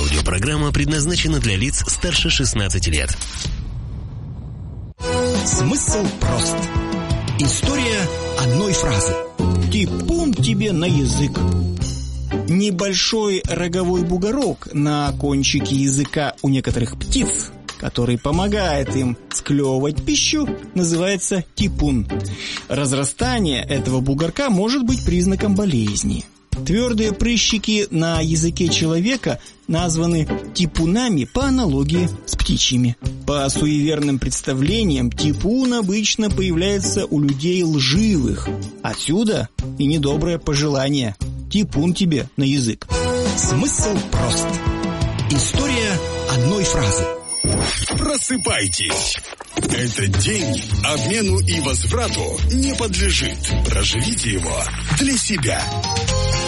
Аудиопрограмма предназначена для лиц старше 16 лет. Смысл прост. История одной фразы. Типун тебе на язык. Небольшой роговой бугорок на кончике языка у некоторых птиц, который помогает им склевывать пищу, называется типун. Разрастание этого бугорка может быть признаком болезни. Твердые прыщики на языке человека названы типунами по аналогии с птичьими. По суеверным представлениям, типун обычно появляется у людей лживых. Отсюда и недоброе пожелание: типун тебе на язык. Смысл прост. История одной фразы. Просыпайтесь! Этот день обмену и возврату не подлежит. Проживите его для себя.